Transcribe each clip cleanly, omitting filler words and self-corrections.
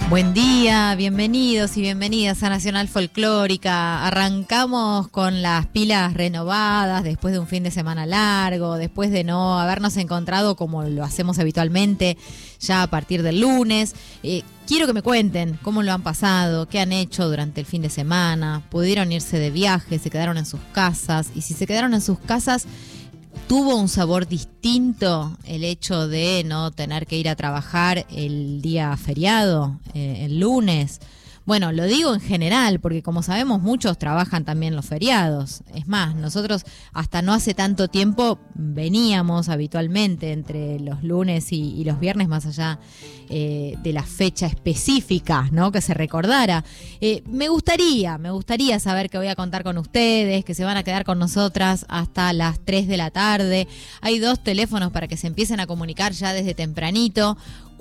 Buen día, bienvenidos y bienvenidas a Nacional Folclórica. Arrancamos con las pilas renovadas después de un fin de semana largo, después de no habernos encontrado como lo hacemos habitualmente ya a partir del lunes. Quiero que me cuenten cómo lo han pasado, qué han hecho durante el fin de semana, pudieron irse de viaje, se quedaron en sus casas, y si se quedaron en sus casas, ¿tuvo un sabor distinto el hecho de no tener que ir a trabajar el día feriado, el lunes? Bueno, lo digo en general, porque como sabemos muchos trabajan también los feriados. Es más, nosotros hasta no hace tanto tiempo veníamos habitualmente entre los lunes y los viernes, más allá de la fecha específica, ¿no?, que se recordara. Me gustaría saber que voy a contar con ustedes, que se van a quedar con nosotras hasta las 3 de la tarde. Hay 2 teléfonos para que se empiecen a comunicar ya desde tempranito.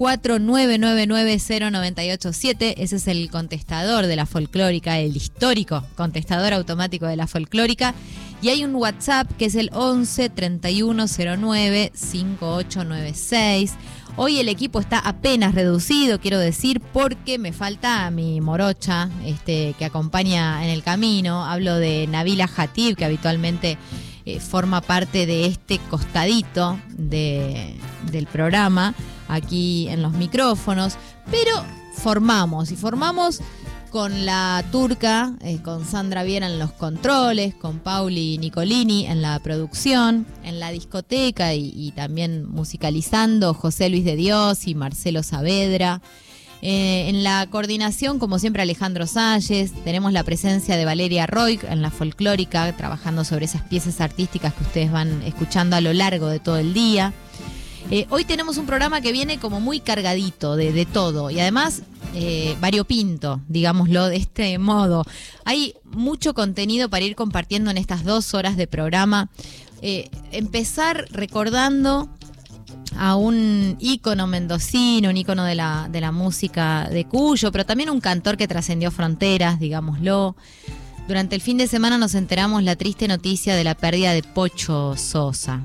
4999-0987, ese es el contestador de la folclórica, el histórico contestador automático de la folclórica. Y hay un WhatsApp que es el 11 3109 5896. Hoy el equipo está apenas reducido, quiero decir, porque me falta mi morocha que acompaña en el camino. Hablo de Nabila Hatib, que habitualmente forma parte de este costadito del programa aquí en los micrófonos, pero formamos con la turca, con Sandra Viera en los controles, con Pauli Nicolini en la producción, en la discoteca y también musicalizando José Luis de Dios y Marcelo Saavedra. En la coordinación, como siempre, Alejandro Salles. Tenemos la presencia de Valeria Roig en la folclórica, trabajando sobre esas piezas artísticas que ustedes van escuchando a lo largo de todo el día. Hoy tenemos un programa que viene como muy cargadito de todo y además variopinto, digámoslo de este modo. Hay mucho contenido para ir compartiendo en estas 2 horas de programa. Empezar recordando a un ícono mendocino, un ícono de la música de Cuyo, pero también un cantor que trascendió fronteras, digámoslo. Durante el fin de semana nos enteramos la triste noticia de la pérdida de Pocho Sosa.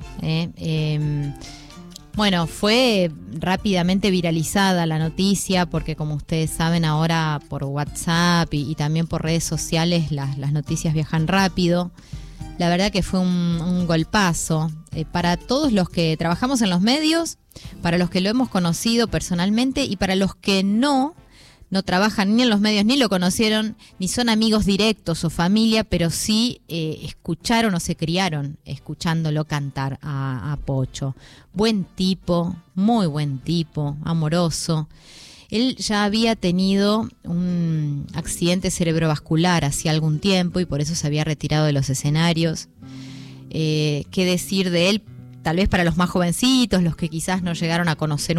Bueno, fue rápidamente viralizada la noticia porque, como ustedes saben, ahora por WhatsApp y también por redes sociales las noticias viajan rápido. La verdad que fue un golpazo para todos los que trabajamos en los medios, para los que lo hemos conocido personalmente y para los que no trabajan ni en los medios, ni lo conocieron, ni son amigos directos o familia, pero sí escucharon o se criaron escuchándolo cantar a Pocho. Buen tipo, muy buen tipo, amoroso. Él ya había tenido un accidente cerebrovascular hacía algún tiempo y por eso se había retirado de los escenarios. ¿Qué decir de él? Tal vez para los más jovencitos, los que quizás no llegaron a conocer